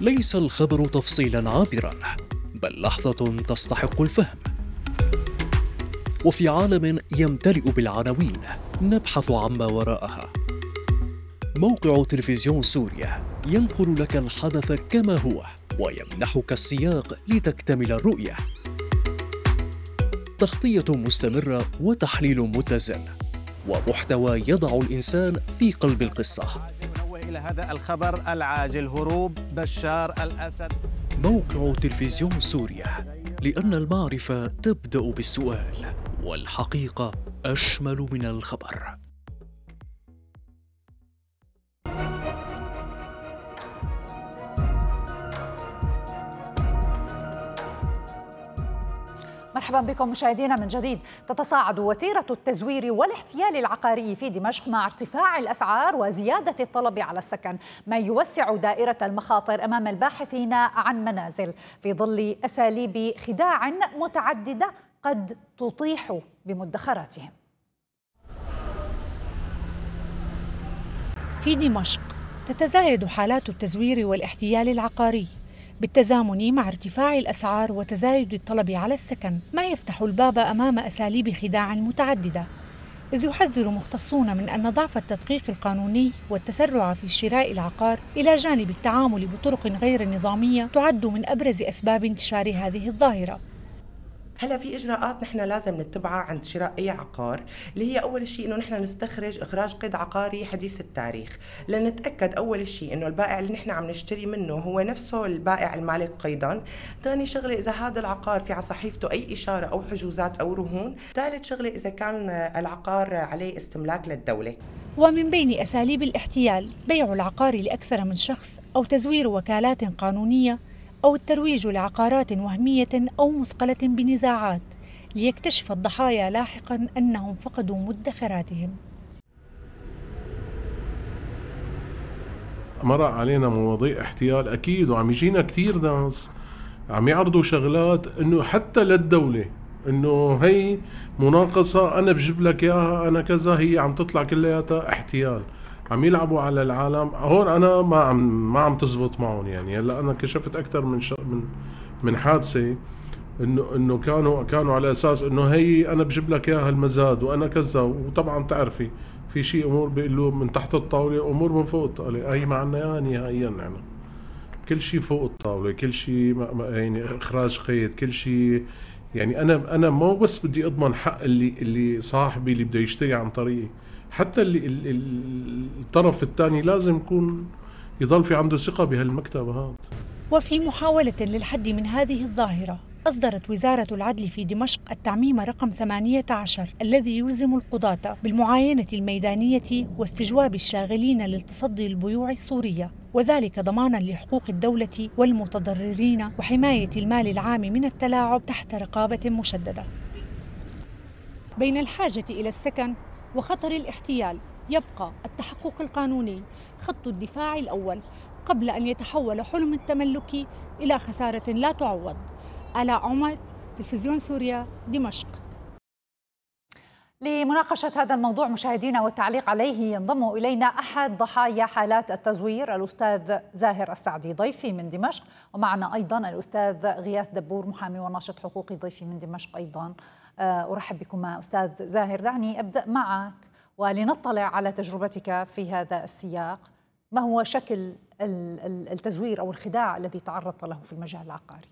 ليس الخبر تفصيلا عابرا، بل لحظة تستحق الفهم. وفي عالم يمتلئ بالعناوين نبحث عما وراءها. موقع تلفزيون سوريا ينقل لك الحدث كما هو ويمنحك السياق لتكتمل الرؤية. تغطية مستمرة وتحليل متزن ومحتوى يضع الإنسان في قلب القصة. إلى هذا الخبر العاجل: هروب بشار الأسد. موقع تلفزيون سوريا، لأن المعرفة تبدأ بالسؤال، والحقيقة أشمل من الخبر. مرحبا بكم مشاهدينا من جديد. تتصاعد وتيرة التزوير والاحتيال العقاري في دمشق مع ارتفاع الأسعار وزيادة الطلب على السكن، ما يوسع دائرة المخاطر أمام الباحثين عن منازل في ظل أساليب خداع متعددة قد تطيح بمدخراتهم. في دمشق تتزايد حالات التزوير والاحتيال العقاري بالتزامن مع ارتفاع الأسعار وتزايد الطلب على السكن، ما يفتح الباب أمام أساليب خداع متعددة، إذ يحذر مختصون من أن ضعف التدقيق القانوني والتسرع في شراء العقار إلى جانب التعامل بطرق غير نظامية تعد من أبرز أسباب انتشار هذه الظاهرة. هلا في اجراءات نحن لازم نتبعها عند شراء اي عقار، اللي هي اول شيء انه نحن نستخرج اخراج قيد عقاري حديث التاريخ، لنتاكد اول شيء انه البائع اللي نحن عم نشتري منه هو نفسه البائع المالك قيدا. ثاني شغله اذا هذا العقار في على صحيفته اي اشاره او حجوزات او رهون. ثالث شغله اذا كان العقار عليه استملاك للدوله. ومن بين اساليب الاحتيال بيع العقار لاكثر من شخص او تزوير وكالات قانونيه أو الترويج لعقارات وهمية أو مثقلة بنزاعات، ليكتشف الضحايا لاحقاً أنهم فقدوا مدخراتهم. مرق علينا مواضيع احتيال أكيد، وعم يجينا كثير ناس عم يعرضوا شغلات إنه حتى للدولة إنه هي مناقصة، أنا بجيب لك إياها، أنا كذا، هي عم تطلع كلياتها احتيال. عم يلعبوا على العالم. هون انا ما عم تزبط معهم. يعني هلا انا كشفت اكثر من حادثه انه كانوا على اساس انه هي انا بجيب لك اياها المزاد وانا كذا. وطبعا بتعرفي في شيء امور بيقولوا من تحت الطاوله، امور من فوق الطاوله. هي ما عندنا اياها نهائيا. يعني كل شيء فوق الطاوله، كل شيء يعني اخراج قيد، كل شيء. يعني انا مو بس بدي اضمن حق اللي صاحبي اللي بده يشتري عن طريقي، حتى الطرف الثاني لازم يكون يضل في عنده ثقة بهالمكتب هذا. وفي محاولة للحد من هذه الظاهرة، أصدرت وزارة العدل في دمشق التعميم رقم 18 الذي يلزم القضاة بالمعاينة الميدانية واستجواب الشاغلين للتصدي للبيوع السورية، وذلك ضماناً لحقوق الدولة والمتضررين وحماية المال العام من التلاعب تحت رقابة مشددة. بين الحاجة إلى السكن وخطر الاحتيال يبقى التحقق القانوني خط الدفاع الأول قبل أن يتحول حلم التملك إلى خسارة لا تعوض. آلاء عمر، تلفزيون سوريا، دمشق. لمناقشة هذا الموضوع مشاهدينا والتعليق عليه ينضم إلينا أحد ضحايا حالات التزوير الأستاذ زاهر السعدي ضيفي من دمشق، ومعنا أيضا الأستاذ غياث دبور محامي وناشط حقوقي ضيفي من دمشق أيضا. أرحب بكم أستاذ زاهر. دعني أبدأ معك ولنطلع على تجربتك في هذا السياق. ما هو شكل التزوير أو الخداع الذي تعرضت له في المجال العقاري؟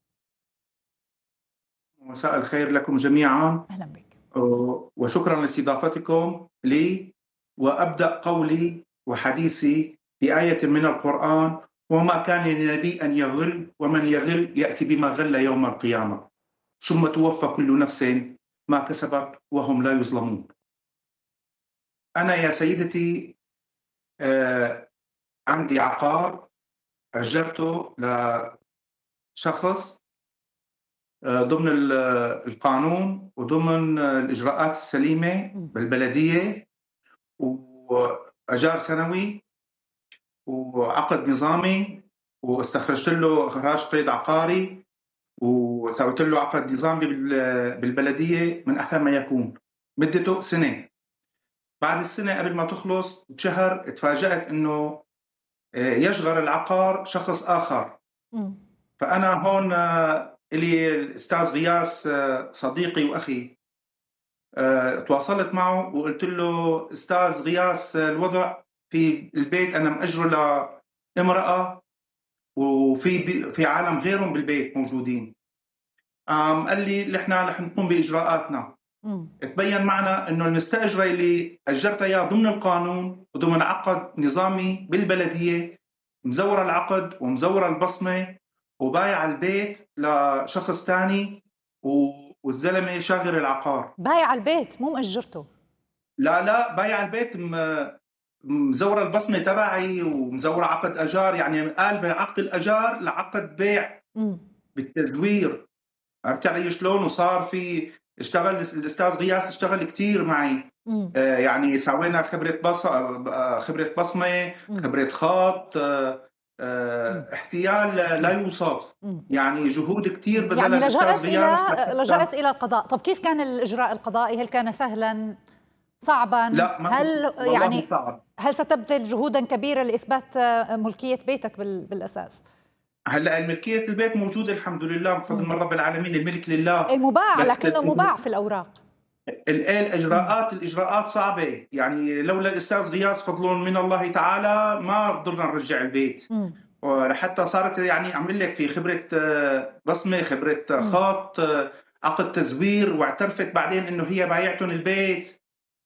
مساء الخير لكم جميعا. أهلا بك وشكرا لاستضافتكم لي. وأبدأ قولي وحديثي بآية من القرآن: وما كان للنبي أن يغل ومن يغل يأتي بما غل يوم القيامة ثم توفى كل نفس ما كسبت وهم لا يظلمون. أنا يا سيدتي عندي عقار أجرته لشخص ضمن القانون وضمن الإجراءات السليمة بالبلدية، وأجار سنوي وعقد نظامي، واستخرجت له إخراج قيد عقاري وسويت له عقد نظامي بالبلدية من أحسن ما يكون. مدته سنة. بعد السنة قبل ما تخلص بشهر اتفاجأت إنه يشغل العقار شخص آخر. فأنا هون إلي الأستاذ غياث صديقي وأخي، تواصلت معه وقلت له أستاذ غياث الوضع في البيت أنا مأجره لامرأة وفي عالم غيرهم بالبيت موجودين. قال لي إحنا رح نقوم بإجراءاتنا. تبين معنا إنه المستأجرة اللي أجرتها إياه ضمن القانون وضمن عقد نظامي بالبلدية مزورة العقد ومزورة البصمة وبايع البيت لشخص تاني والزلمة شاغر العقار. بايع البيت مو مأجرته؟ لا بايع البيت، مزورة البصمة تبعي ومزورة عقد أجار، يعني قال من عقد الأجار لعقد بيع بالتزوير. عرفت علي شلون؟ وصار في اشتغل الأستاذ غياث اشتغل كتير معي. يعني سوينا خبرة بصمة، خبرة خط، احتيال لا يوصف. يعني جهود كتير بذل يعني الأستاذ غياث. لجأت إلى القضاء. طب كيف كان الإجراء القضائي؟ هل كان سهلا صعبا؟ لا هل يعني صعب. هل ستبذل جهودا كبيرة لإثبات ملكية بيتك بالأساس؟ هلا الملكية البيت موجودة الحمد لله بفضل من رب العالمين، الملك لله. اي مباع، لكنه مباع في الأوراق. الإجراءات صعبة، يعني لولا الأستاذ غياث فضل من الله تعالى ما قدرنا نرجع البيت. وحتى صارت يعني أعمل لك في خبرة بصمة، خبرة خط، عقد تزوير، واعترفت بعدين إنه هي بايعتهم البيت.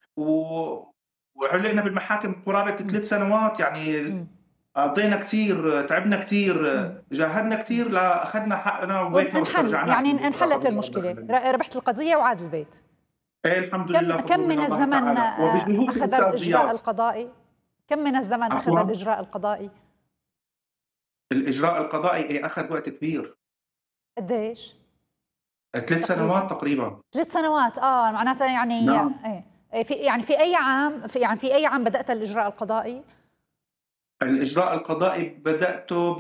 وعلقنا بالمحاكم قرابة 3 سنوات. يعني قضينا كتير، تعبنا كتير، جاهدنا كتير لأخذنا حقنا وبيتنا واسترجعنا. يعني انحلت المشكلة، ربحت القضية وعاد البيت. ايه الحمد لله. كم من الزمن أخذ الإجراء القضائي؟ كم من الزمن أخذ الإجراء القضائي؟ الإجراء القضائي أخذ وقت كبير. قديش؟ 3 سنوات تقريبا. 3 سنوات. معناتها يعني نعم. في أي عام بدأت الإجراء القضائي؟ الإجراء القضائي بدأته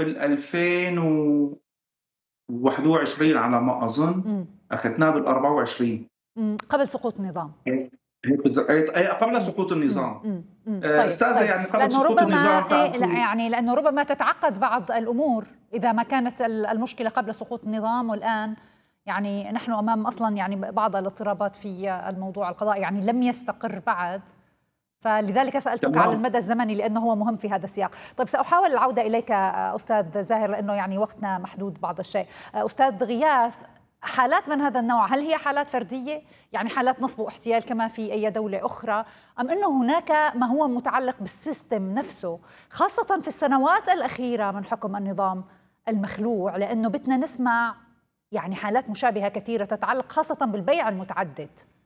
بال2021 على ما أظن. أخذناه بال24 قبل سقوط النظام. قبل سقوط النظام. أستاذة يعني قبل سقوط النظام. يعني لأنه ربما تتعقد بعض الأمور إذا ما كانت المشكلة قبل سقوط النظام، والآن يعني نحن أمام أصلا يعني بعض الاضطرابات في الموضوع القضائي، يعني لم يستقر بعد. فلذلك سألتك على المدى الزمني لأنه هو مهم في هذا السياق. طيب سأحاول العودة إليك أستاذ زاهر لأنه يعني وقتنا محدود بعض الشيء. أستاذ غياث، حالات من هذا النوع هل هي حالات فردية، يعني حالات نصب واحتيال كما في أي دولة أخرى، أم أنه هناك ما هو متعلق بالسيستم نفسه، خاصة في السنوات الأخيرة من حكم النظام المخلوع؟ لأنه بدنا نسمع يعني حالات مشابهة كثيرة تتعلق خاصة بالبيع المتعدد.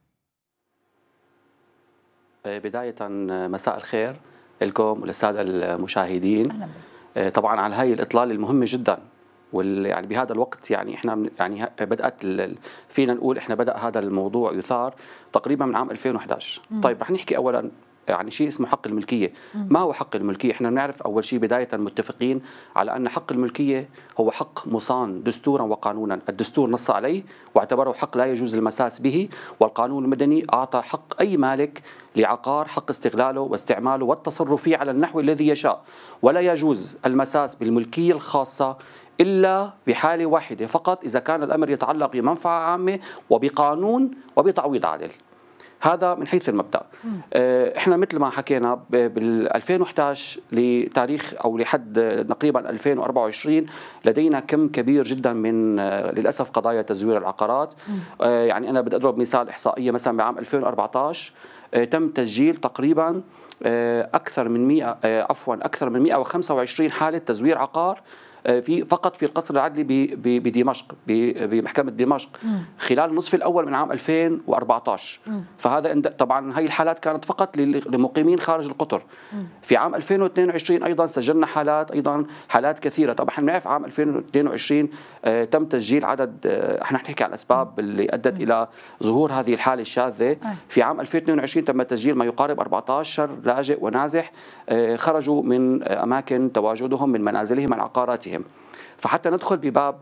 بداية مساء الخير لكم وللسادة المشاهدين. طبعا على هاي الإطلالة المهمة جدا، يعني بهذا الوقت يعني احنا يعني بدأت فينا نقول احنا بدأ هذا الموضوع يثار تقريبا من عام 2011. طيب رح نحكي أولا يعني شيء اسمه حق الملكية. ما هو حق الملكية؟ احنا بنعرف أول شيء بداية متفقين على أن حق الملكية هو حق مصان دستورا وقانونا. الدستور نص عليه واعتبره حق لا يجوز المساس به، والقانون المدني أعطى حق أي مالك لعقار حق استغلاله واستعماله والتصرف فيه على النحو الذي يشاء، ولا يجوز المساس بالملكية الخاصة إلا بحالة واحدة فقط، إذا كان الأمر يتعلق بمنفعة عامة وبقانون وبتعويض عادل. هذا من حيث المبدأ. احنا مثل ما حكينا بال 2011 لتاريخ او لحد تقريبا 2024 لدينا كم كبير جدا من للاسف قضايا تزوير العقارات. يعني انا بدي اضرب مثال احصائيه، مثلا بعام 2014 تم تسجيل تقريبا اكثر من 125 حاله تزوير عقار فقط في القصر العدلي بدمشق، بمحكمة دمشق خلال النصف الأول من عام 2014. فهذا طبعا هاي الحالات كانت فقط لمقيمين خارج القطر. في عام 2022 أيضا سجلنا حالات كثيرة. طبعا احنا بنعرف عام 2022 تم تسجيل عدد، احنا نحكي عن الأسباب اللي أدت إلى ظهور هذه الحالة الشاذة. في عام 2022 تم تسجيل ما يقارب 14 لاجئ ونازح خرجوا من أماكن تواجدهم من منازلهم عن عقاراتهم. فحتى ندخل بباب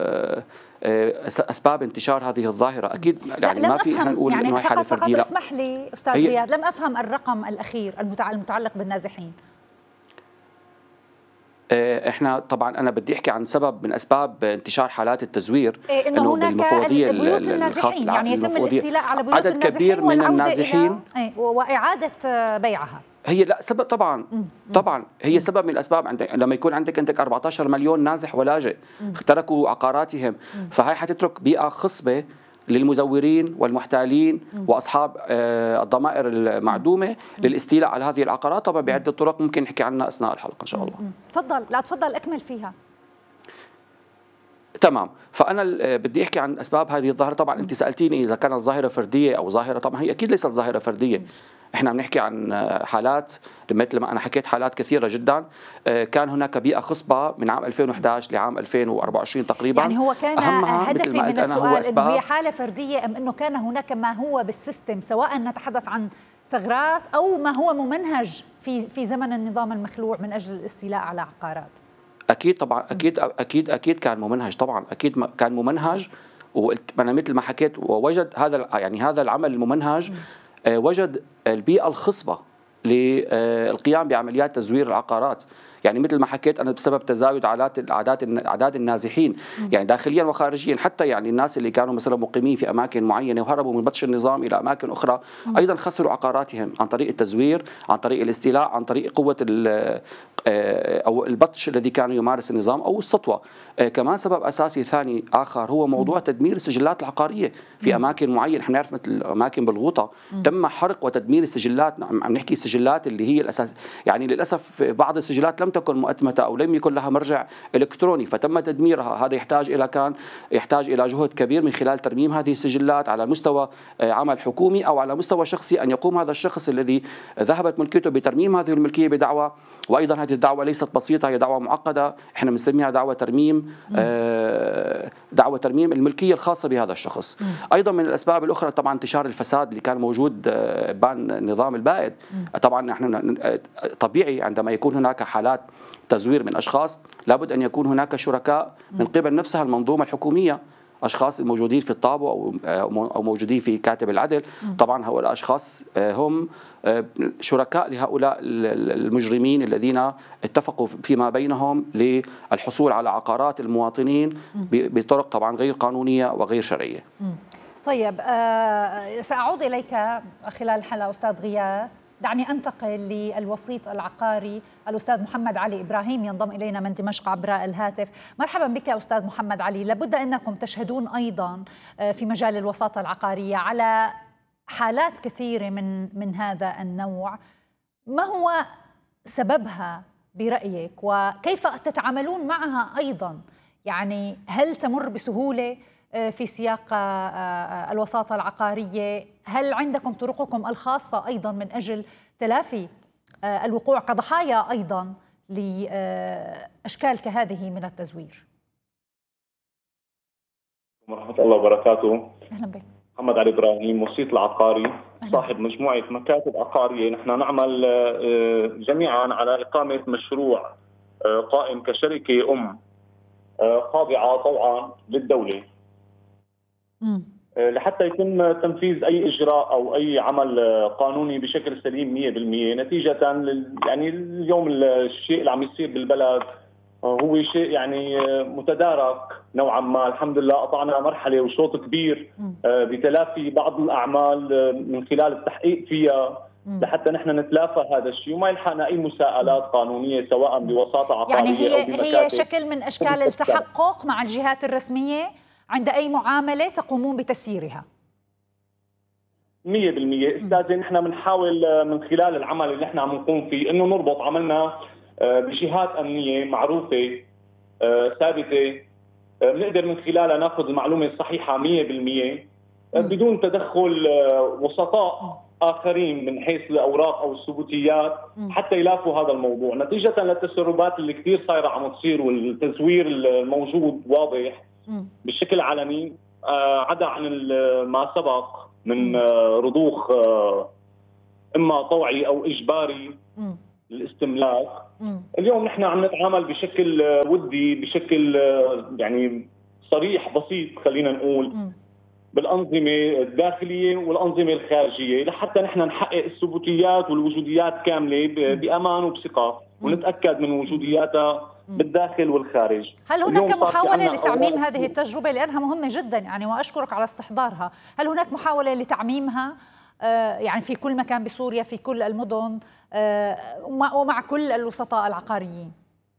أسباب انتشار هذه الظاهرة، أكيد يعني ما في إحنا نقول إنه هي حالة فردية. فقط اسمح لي أستاذ غياث، لم أفهم الرقم الأخير المتعلق بالنازحين. احنا طبعا انا بدي احكي عن سبب من اسباب انتشار حالات التزوير، انه هناك بيوت النازحين، يعني يتم الاستيلاء على بيوت عدد كبير من النازحين واعاده بيعها. هي لا سبب طبعا هي سبب من الاسباب. عندك لما يكون عندك 14 مليون نازح ولاجئ تركوا عقاراتهم، فهي حتترك بيئه خصبه للمزورين والمحتالين واصحاب الضمائر المعدومه للاستيلاء على هذه العقارات، طبعا بعده طرق ممكن نحكي عنها اثناء الحلقه ان شاء الله. تفضل اكمل فيها. تمام، فانا بدي احكي عن اسباب هذه الظاهره. طبعا انت سالتيني اذا كانت ظاهره فرديه او ظاهره، طبعا هي اكيد ليست ظاهره فرديه. احنا بنحكي عن حالات مثل ما انا حكيت، حالات كثيره جدا. كان هناك بيئه خصبه من عام 2011 لعام 2024 تقريبا. يعني هو كان هدفي من السؤال انه هي حاله فرديه ام انه كان هناك ما هو بالسيستم، سواء نتحدث عن ثغرات او ما هو ممنهج في زمن النظام المخلوع من اجل الاستيلاء على عقارات؟ اكيد طبعا، اكيد كان ممنهج، طبعا اكيد كان ممنهج. وانا مثل ما حكيت، ووجد هذا العمل الممنهج وجد البيئة الخصبة للقيام بعمليات تزوير العقارات. يعني مثل ما حكيت أنا بسبب تزايد أعداد النازحين، يعني داخليا وخارجيا. حتى يعني الناس اللي كانوا مثلا مقيمين في أماكن معينة وهربوا من بطش النظام إلى أماكن أخرى، أيضا خسروا عقاراتهم عن طريق التزوير، عن طريق الاستيلاء، عن طريق قوة أو البطش الذي كان يمارس النظام أو السطوة. كمان سبب أساسي ثاني آخر هو موضوع تدمير السجلات العقارية في أماكن معينة. نحن نعرف مثل أماكن بالغوطة تم حرق وتدمير السجلات. عم نحكي السجلات اللي هي الأساس، يعني للأسف بعض السجلات لم تكن مؤتمتة أو لم يكن لها مرجع إلكتروني فتم تدميرها. هذا يحتاج إلى جهد كبير من خلال ترميم هذه السجلات على مستوى عمل حكومي أو على مستوى شخصي، أن يقوم هذا الشخص الذي ذهبت ملكيته بترميم هذه الملكية بدعوى. وأيضا هذه الدعوة ليست بسيطة، هي دعوة معقدة، احنا بنسميها دعوة ترميم الملكية الخاصة بهذا الشخص. أيضا من الأسباب الأخرى طبعا انتشار الفساد اللي كان موجود بان النظام البائد. طبعا نحن طبيعي عندما يكون هناك حالات تزوير من أشخاص لابد أن يكون هناك شركاء من قبل نفسها المنظومة الحكومية، أشخاص الموجودين في الطابو أو موجودين في كاتب العدل. طبعا هؤلاء الأشخاص هم شركاء لهؤلاء المجرمين الذين اتفقوا فيما بينهم للحصول على عقارات المواطنين بطرق طبعا غير قانونية وغير شرعية. طيب، سأعود إليك خلال الحلقة أستاذ غياث. دعني أنتقل للوسيط العقاري الأستاذ محمد علي إبراهيم، ينضم إلينا من دمشق عبر الهاتف. مرحبا بك أستاذ محمد علي. لابد أنكم تشهدون أيضا في مجال الوساطة العقارية على حالات كثيرة من هذا النوع. ما هو سببها برأيك وكيف تتعاملون معها أيضا؟ يعني هل تمر بسهولة في سياق الوساطة العقارية؟ هل عندكم طرقكم الخاصة أيضا من أجل تلافي الوقوع كضحايا أيضا لأشكال كهذه من التزوير؟ ورحمة الله وبركاته. أهلا بك. محمد علي إبراهيم، وسيط العقاري، صاحب مجموعة مكاتب عقارية. نحن نعمل جميعا على إقامة مشروع قائم كشركة خاضعة طوعا للدولة لحتى يتم تنفيذ أي إجراء أو أي عمل قانوني بشكل سليم 100%. نتيجة يعني اليوم الشيء اللي عم يصير بالبلد هو شيء يعني متدارك نوعا ما. الحمد لله قطعنا مرحلة وشوط كبير بتلافي بعض الأعمال من خلال التحقيق فيها لحتى نحن نتلافى هذا الشيء وما يلحقنا أي مساءلات قانونية سواء بوساطة عقارية يعني هي شكل من أشكال التحقق مع الجهات الرسمية عند أي معاملة تقومون بتسييرها. 100% أستاذي. نحن بنحاول من خلال العمل اللي نحن عم نقوم فيه إنه نربط عملنا بجهات أمنية معروفة ثابتة، بنقدر من خلالها ناخذ المعلومة الصحيحة 100% بدون تدخل وسطاء آخرين من حيث الأوراق أو الثبوتيات حتى يلافوا هذا الموضوع. نتيجة للتسربات اللي كثير صايرة عم تصير والتزوير الموجود واضح بشكل علني، عدا عن ما سبق من رضوخ إما طوعي أو إجباري للاستملاك. اليوم نحن عم نتعامل بشكل ودي، بشكل يعني صريح بسيط خلينا نقول، بالأنظمة الداخلية والأنظمة الخارجية لحتى نحن نحقق الثبوتيات والوجوديات كاملة بأمان وبثقة. ونتاكد من وجودياتها بالداخل والخارج. هل هناك محاولة لتعميم هذه التجربة لأنها مهمة جدا يعني، وأشكرك على استحضارها؟ هل هناك محاولة لتعميمها يعني في كل مكان بسوريا، في كل المدن ومع كل الوسطاء العقاريين؟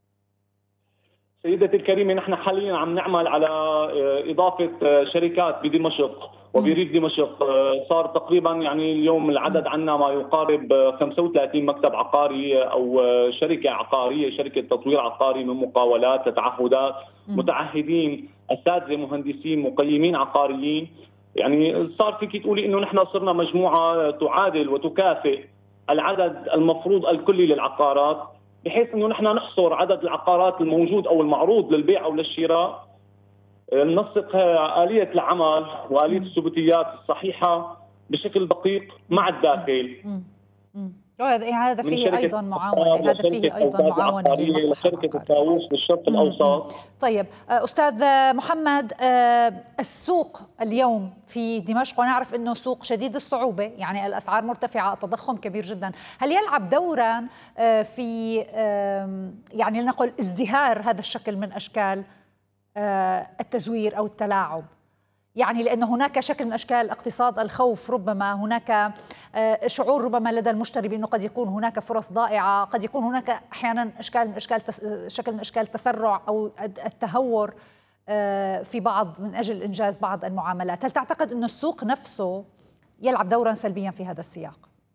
سيدتي الكريمة، نحن حاليا عم نعمل على إضافة شركات بدمشق وبريف دمشق. صار تقريبا يعني اليوم العدد عنا ما يقارب 35 مكتب عقاري أو شركة عقارية، شركة تطوير عقاري، من مقاولات لتعهدات، متعهدين، أساتذة، مهندسين، مقيمين عقاريين. يعني صار فيك تقولي إنه نحن صرنا مجموعة تعادل وتكافئ العدد المفروض الكلي للعقارات، بحيث انه نحن نحصر عدد العقارات الموجود او المعروض للبيع او للشراء، ننسق آلية العمل وآلية الثبوتيات الصحيحة بشكل دقيق مع الداخل. هذا فيه أيضا معاونة، هذا فيه أيضا معاونة لشركة الطاووس بالشرق الأوسط. طيب أستاذ محمد، السوق اليوم في دمشق ونعرف أنه سوق شديد الصعوبة، يعني الأسعار مرتفعة، التضخم كبير جدا، هل يلعب دورا في يعني لنقل ازدهار هذا الشكل من أشكال التزوير أو التلاعب؟ يعني لأنه هناك شكل من أشكال اقتصاد الخوف، ربما هناك شعور ربما لدى المشتري بأنه قد يكون هناك فرص ضائعة، قد يكون هناك أحيانا شكل من أشكال تسرع أو التهور في بعض من أجل إنجاز بعض المعاملات. هل تعتقد أن السوق نفسه يلعب دورا سلبيا في هذا السياق؟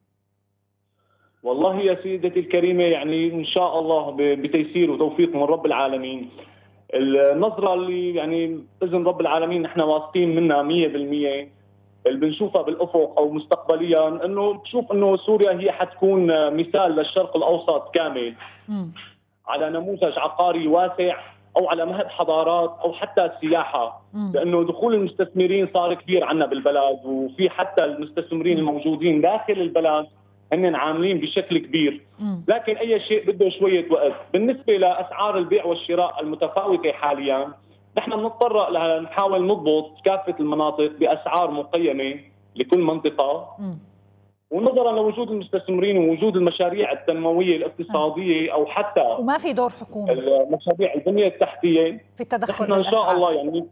والله يا سيدتي الكريمة، يعني إن شاء الله بتيسير وتوفيق من رب العالمين، النظرة اللي يعني بإذن رب العالمين نحن واثقين منها 100%، اللي بنشوفها بالأفق أو مستقبليا، إنه بشوف إنه سوريا هي حتكون مثال للشرق الأوسط كامل على نموذج عقاري واسع، أو على مهد حضارات، أو حتى السياحة، لأنه دخول المستثمرين صار كبير عنا بالبلد، وفي حتى المستثمرين الموجودين داخل البلد هن عاملين بشكل كبير. لكن أي شيء بده شوية وقت. بالنسبة لأسعار البيع والشراء المتفاوتة حاليا، نحن بنضطر نحاول نضبط كافة المناطق بأسعار مقيمة لكل منطقة، ونظرا لوجود المستثمرين ووجود المشاريع التنموية الاقتصادية أو حتى وما في دور حكومي مشاريع البنية التحتية في التدخل نحن إن شاء الله يعني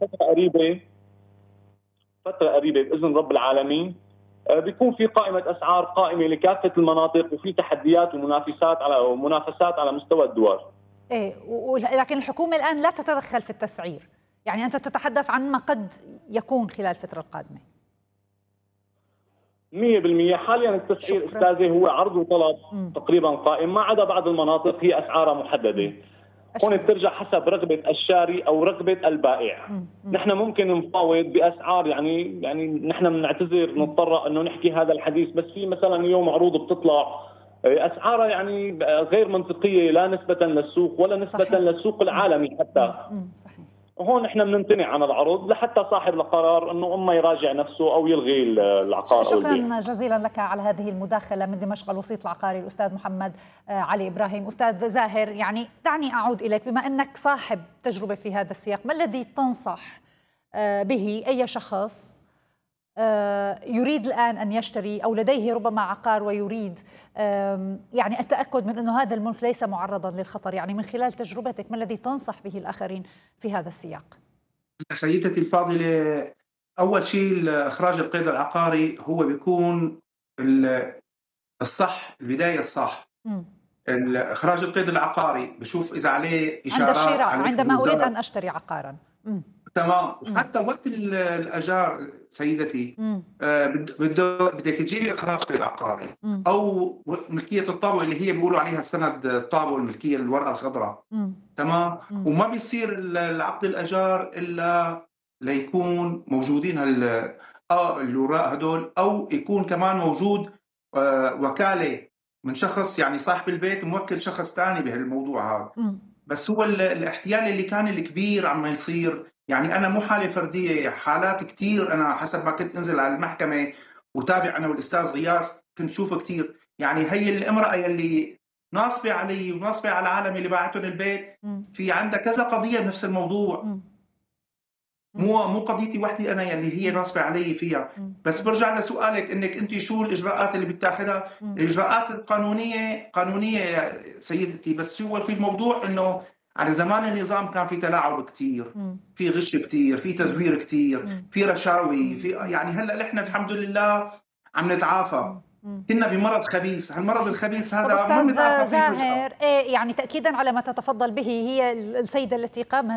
فترة قريبة بإذن رب العالمين بيكون في قائمة أسعار قائمة لكافة المناطق، وفي تحديات ومنافسات على مستوى الدول. لكن الحكومة الآن لا تتدخل في التسعير، يعني أنت تتحدث عن ما قد يكون خلال الفترة القادمة. 100% حاليا التسعير أستاذي هو عرض وطلب تقريبا قائم، ما عدا بعض المناطق هي أسعارها محددة. هون بترجع حسب رغبة الشاري أو رغبة البائع. نحن ممكن نفاوض بأسعار يعني نحن بنعتذر نضطر إنه نحكي هذا الحديث، بس في مثلا اليوم عروض بتطلع أسعارها يعني غير منطقية، لا نسبة للسوق ولا نسبة صحيح. للسوق العالمي حتى. صحيح. هون نحن بنمتنع عن العرض لحتى صاحب القرار انه اما يراجع نفسه او يلغي العقار. شكرا جزيلا لك على هذه المداخله من دمشق، الوسيط العقاري الاستاذ محمد علي ابراهيم. استاذ زاهر، يعني دعني اعود اليك، بما انك صاحب تجربه في هذا السياق، ما الذي تنصح به اي شخص يريد الآن أن يشتري أو لديه ربما عقار ويريد يعني التأكد من أنه هذا الملك ليس معرضا للخطر؟ يعني من خلال تجربتك ما الذي تنصح به الآخرين في هذا السياق؟ سيدتي الفاضلة، أول شيء إخراج القيد العقاري هو بيكون الصح، البداية الصح. إخراج القيد العقاري بشوف إذا عليه إشارات عند الشراء، عندما أريد أن أشتري عقارا. تمام. وحتى وقت الأجار سيدتي بدك تجيبي إخراج قيد عقاري أو ملكية الطابو اللي هي بيقولوا عليها السند الطابو، الملكية الورقة الخضراء. تمام. وما بيصير العقد الأجار إلا ليكون موجودين الوراء هدول، أو يكون كمان موجود وكالة من شخص، يعني صاحب البيت موكل شخص تاني بهالموضوع هذا. بس هو الاحتيال اللي كان الكبير عم يصير، يعني أنا مو حالة فردية، حالات كتير أنا حسب ما كنت أنزل على المحكمة وتابع أنا والأستاذ غياس كنت شوف كتير. يعني هي الامرأة اللي ناصبة علي وناصبة على العالم اللي باعتهم البيت، في عندها كذا قضية بنفس الموضوع. مو قضيتي وحدي انا يلي هي ناصبه علي فيها. بس برجع لسؤالك انك انت شو الاجراءات اللي بتاخذها. الاجراءات القانونيه قانونيه يا سيدتي، بس هو في الموضوع انه على زمان النظام كان في تلاعب كتير، في غش كتير، في تزوير كتير، في رشاوي، في يعني هلا نحن الحمد لله عم نتعافى. كنا بمرض خبيث، هالمرض الخبيث هذا ما بنتعافى فيه زاهر. يعني تأكيدا على ما تتفضل به، هي السيدة التي قامت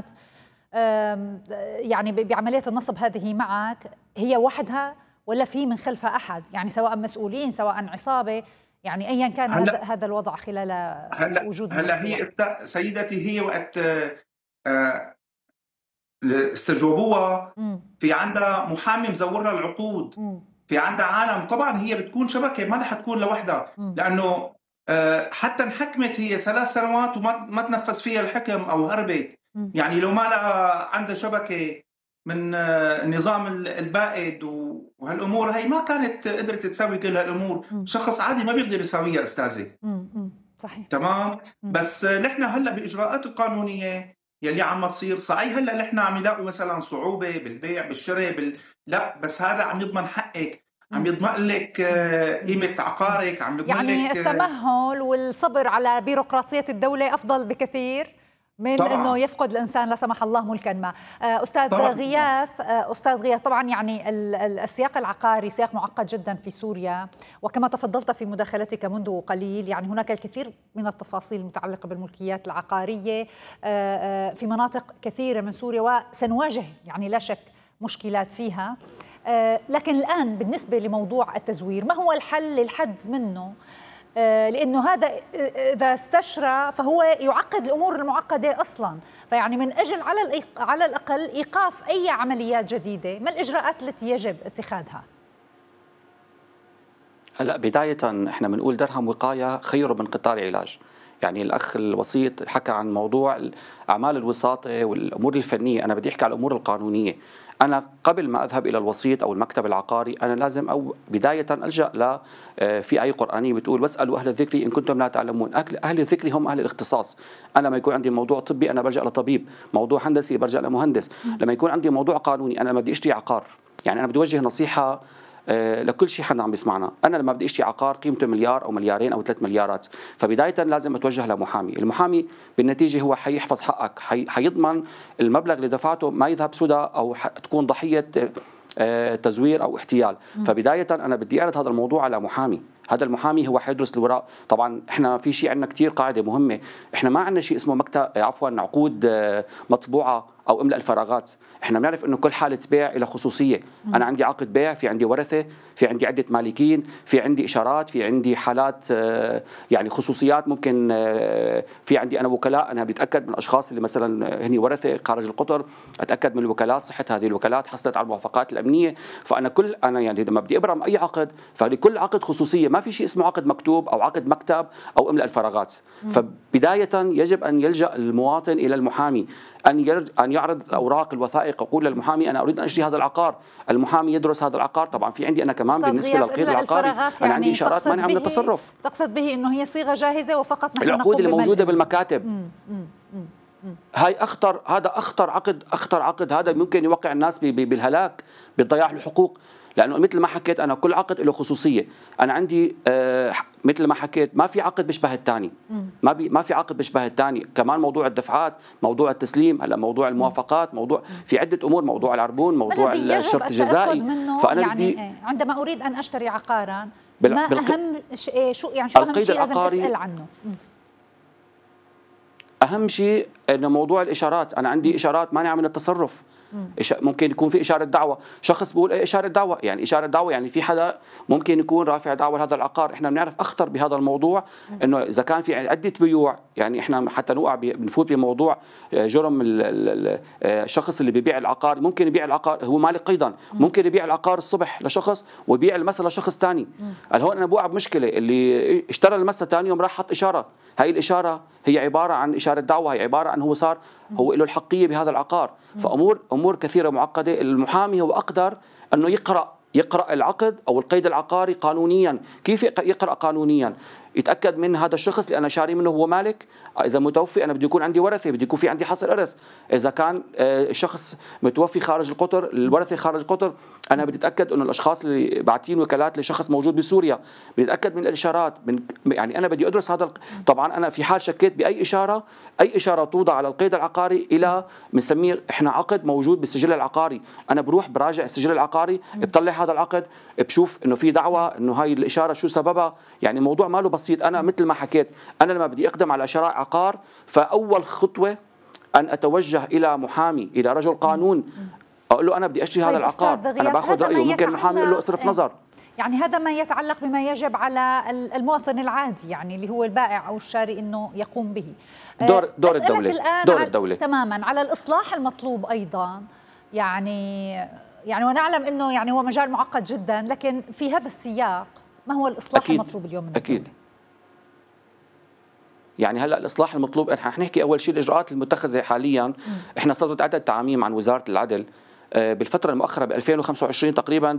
يعني بعملية النصب هذه معك هي وحدها ولا في من خلفها أحد؟ يعني سواء مسؤولين سواء عصابة، يعني أيا كان هذا الوضع خلال وجود هلا هي سيدتي هي وقت استجوبوها في عندها محامي مزورها العقود، في عندها عالم. طبعا هي بتكون شبكة، ما رح تكون لوحدها، لأنه حتى انحكمت هي 3 سنوات وما تنفذ فيها الحكم أو هربت. يعني لو ما لها عندها شبكة من النظام البائد وهالأمور هي ما كانت قدرت تسوي كل هالأمور. شخص عادي ما بيقدر يسويها أستاذي. صحيح. تمام. بس نحن هلا بإجراءات القانونية يلي عم تصير صحيح، هلا نحن عم يلاقوا مثلا صعوبة بالبيع بالشراء لا، بس هذا عم يضمن حقك، عم يضمن لك قيمة عقارك، عم يضمن يعني لك التمهل والصبر على بيروقراطية الدولة أفضل بكثير من طبعاً أنه يفقد الإنسان لا سمح الله ملكا ما. أستاذ غياث، طبعا يعني السياق العقاري سياق معقد جدا في سوريا، وكما تفضلت في مداخلتك منذ قليل يعني هناك الكثير من التفاصيل المتعلقة بالملكيات العقارية في مناطق كثيرة من سوريا، وسنواجه يعني لا شك مشكلات فيها. لكن الآن بالنسبة لموضوع التزوير، ما هو الحل للحد منه؟ لأنه هذا إذا استشرى فهو يعقد الأمور المعقدة أصلا. فيعني من أجل على الأقل إيقاف أي عمليات جديدة، ما الإجراءات التي يجب اتخاذها؟ هلا بداية احنا بنقول درهم وقاية خير من قطار علاج. يعني الأخ الوسيط حكى عن موضوع أعمال الوساطة والأمور الفنية، أنا بدي أحكي على الأمور القانونية. أنا قبل ما أذهب إلى الوسيط أو المكتب العقاري أنا لازم أو بداية ألجأ ل في آية قرآنية بتقول واسألوا أهل الذكر إن كنتم لا تعلمون. أهل الذكر هم أهل الاختصاص. أنا لما يكون عندي موضوع طبي أنا برجع لطبيب، موضوع هندسي برجع لمهندس، لما يكون عندي موضوع قانوني أنا لما بدي أشتري عقار، يعني أنا بدي أوجه نصيحة لكل شيء حدا عم بيسمعنا. أنا لما بدي أشتري عقار قيمته مليار أو مليارين أو 3 مليارات، فبداية لازم أتوجه لمحامي. المحامي بالنتيجة هو حيحفظ حقك، حيضمن المبلغ اللي دفعته ما يذهب سدى أو تكون ضحية تزوير أو احتيال. فبداية أنا بدي أعرض هذا الموضوع على محامي. هذا المحامي هو حيدرس الوراء. طبعا احنا في شيء عندنا كثير قاعده مهمه، احنا ما عندنا شيء اسمه مكتب عقود مطبوعه او املاء الفراغات. احنا بنعرف انه كل حاله بيع لها خصوصيه. انا عندي عقد بيع، في عندي ورثه، في عندي عده مالكين، في عندي اشارات، في عندي حالات يعني خصوصيات. ممكن في عندي انا وكلاء، انا بتاكد من الاشخاص اللي مثلا هني ورثه خارج القطر، اتاكد من الوكالات صحه هذه الوكالات، حصلت على الموافقات الامنيه. فانا انا يعني لما بدي ابرم اي عقد فلكل عقد خصوصيه، ما في شيء اسمه عقد مكتوب او عقد مكتب او املاء الفراغات. فبدايه يجب ان يلجا المواطن الى المحامي، ان يعرض الاوراق الوثائق، يقول للمحامي انا اريد ان اشتري هذا العقار. المحامي يدرس هذا العقار. طبعا في عندي انا كمان بالنسبه للقيد العقاري انا عندي اشارات مانعه من التصرف. تقصد به انه هي صيغه جاهزه وفقط نحن العقود اللي موجوده بالمكاتب. هاي اخطر عقد هذا ممكن يوقع الناس بالهلاك، بضياع الحقوق. لانه مثل ما حكيت انا كل عقد له خصوصيه. انا عندي مثل ما حكيت ما في عقد بيشبه الثاني، ما في عقد بيشبه الثاني. كمان موضوع الدفعات، موضوع التسليم، هلا موضوع الموافقات، موضوع في عده امور، موضوع العربون، موضوع الشرط الجزائي. فانا يعني عندما اريد ان اشتري عقارا ما اهم شو يعني شو اهم شيء لازم اسال عنه؟ اهم شيء انه موضوع الاشارات. انا عندي اشارات مانعه من التصرف. ممكن يكون في إشارة دعوة، شخص بيقول ايه إشارة دعوة، يعني إشارة دعوة يعني في حدا ممكن يكون رافع دعوة لهذا العقار. احنا بنعرف اخطر بهذا الموضوع انه اذا كان في عدة بيوع، يعني احنا حتى نوقع بنفوت بموضوع جرم الشخص اللي بيبيع العقار. ممكن يبيع العقار هو مالك ايضا، ممكن يبيع العقار الصبح لشخص ويبيع المسا لشخص ثاني. هون انا بوقع بمشكلة، اللي اشترى المسا ثاني يوم راح حط إشارة. هاي الإشارة هي عبارة عن إشارة دعوة، هي عبارة عن هو له الحقية بهذا العقار. فأمور كثيرة معقدة. المحامي هو أقدر أنه يقرأ العقد أو القيد العقاري قانونيا. كيف يقرأ قانونيا؟ يتاكد من هذا الشخص اللي انا شاري منه هو مالك. اذا متوفي انا بدي يكون عندي ورثه، بدي يكون في عندي حصر ارث. اذا كان الشخص متوفي خارج القطر، الورثه خارج القطر، انا بدي اتاكد انه الاشخاص اللي باعتين وكالات لشخص موجود بسوريا، بدي اتاكد من الاشارات، يعني انا بدي ادرس هذا. طبعا انا في حال شكيت باي اشاره، اي اشاره توضع على القيد العقاري الى بنسميه احنا عقد موجود بالسجل العقاري، انا بروح براجع السجل العقاري، بطلع هذا العقد، بشوف انه في دعوه، انه هاي الاشاره شو سببها. يعني الموضوع ماله بسيط. انا مثل ما حكيت، انا لما بدي اقدم على شراء عقار، فاول خطوه ان اتوجه الى محامي، الى رجل قانون، اقول له انا بدي اشتري هذا العقار، انا باخذ رايه. ممكن المحامي يقول له اصرف نظر. يعني هذا ما يتعلق بما يجب على المواطن العادي، يعني اللي هو البائع او الشاري، انه يقوم به. دور الدوله، دور الدوله تماما. على الاصلاح المطلوب ايضا، يعني ونعلم انه يعني هو مجال معقد جدا، لكن في هذا السياق ما هو الاصلاح المطلوب اليوم من اكيد الدولة؟ يعني هلا الاصلاح المطلوب، احنا حنحكي اول شيء الاجراءات المتخذه حاليا. احنا صدرت عدد تعاميم عن وزاره العدل بالفترة المؤخرة ب 2025 تقريبا،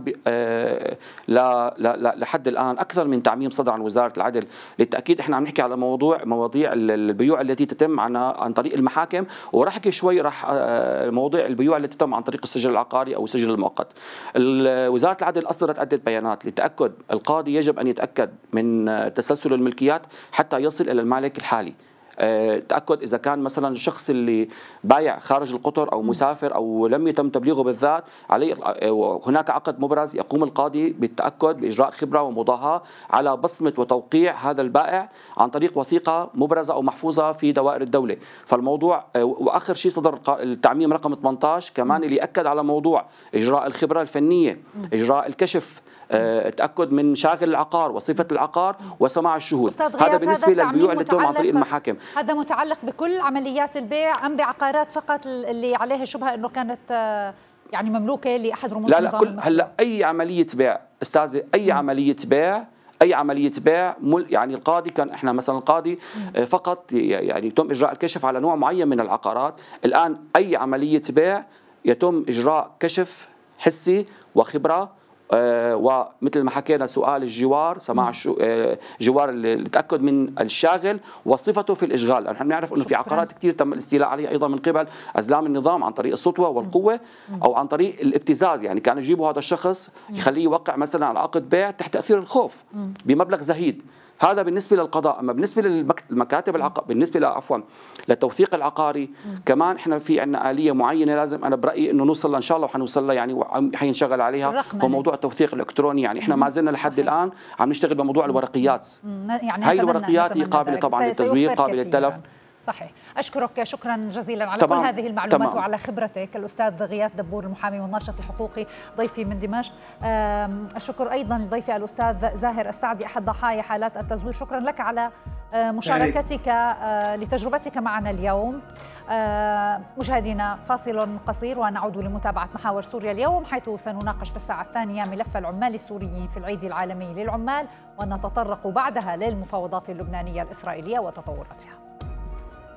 لحد الآن أكثر من تعميم صدر عن وزارة العدل. للتأكيد احنا عم نحكي على مواضيع البيوع التي تتم عن طريق المحاكم، وراح احكي شوي مواضيع البيوع التي تتم عن طريق السجل العقاري أو السجل المؤقت. وزارة العدل أصدرت عدة بيانات للتأكد. القاضي يجب أن يتأكد من تسلسل الملكيات حتى يصل إلى المالك الحالي. تأكد إذا كان مثلا الشخص اللي بايع خارج القطر أو مسافر أو لم يتم تبليغه بالذات عليه، هناك عقد مبرز، يقوم القاضي بالتأكد بإجراء خبرة ومضاهاة على بصمة وتوقيع هذا البائع عن طريق وثيقة مبرزة أو محفوظة في دوائر الدولة. فالموضوع، وآخر شيء صدر التعميم رقم 18 كمان اللي يأكد على موضوع إجراء الخبرة الفنية، إجراء الكشف، تأكد من شاغل العقار وصفة العقار وسماع الشهود. هذا بالنسبة للبيوع اللي تتم عن طريق المحاكم. هذا متعلق بكل عمليات البيع أم بعقارات فقط اللي عليها شبهة أنه كانت يعني مملوكة لأحد رموز لا كل هلا أي عملية بيع أستاذة، أي عملية بيع يعني القاضي كان، احنا مثلا القاضي فقط يعني يتم إجراء الكشف على نوع معين من العقارات. الآن أي عملية بيع يتم إجراء كشف حسي وخبرة، ومثل ما حكينا سؤال الجوار، سماع جوار اللي تأكد من الشاغل وصفته في الإشغال. نحن بنعرف أنه في عقارات كثير تم الاستيلاء عليها أيضا من قبل أزلام النظام عن طريق السطوة والقوة أو عن طريق الابتزاز. يعني كانوا يجيبوا هذا الشخص يخليه يوقع مثلا على عقد بيع تحت تأثير الخوف بمبلغ زهيد. هذا بالنسبة للقضاء. أما بالنسبة للمكاتب بالنسبة للتوثيق العقاري كمان احنا في عندنا آلية معينة لازم أنا برأيي إنه نوصل إن شاء الله، وحنوصل لها يعني وحينشغل عليها، هو موضوع التوثيق الإلكتروني. يعني احنا ما زلنا لحد الآن عم نشتغل بموضوع الورقيات. يعني هاي الورقيات هي قابلة طبعا للتزوير، قابلة للتلف. صحيح. أشكرك شكرا جزيلا على كل هذه المعلومات وعلى خبرتك. الأستاذ غياث دبور المحامي والناشط الحقوقي ضيفي من دمشق. الشكر أيضا لضيفي الأستاذ زاهر السعدي أحد ضحايا حالات التزوير. شكرا لك على مشاركتك لتجربتك معنا اليوم. مشاهدينا فاصل قصير ونعود لمتابعة محاور سوريا اليوم، حيث سنناقش في الساعة الثانية ملف العمال السوريين في العيد العالمي للعمال، ونتطرق بعدها للمفاوضات اللبنانية الإسرائيلية وتطوراتها.